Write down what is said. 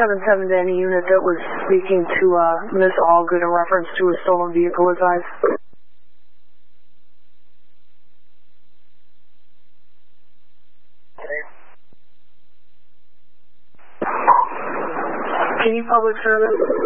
777 to any unit that was speaking to Miss Allgood in reference to a stolen vehicle advice. Can you public service?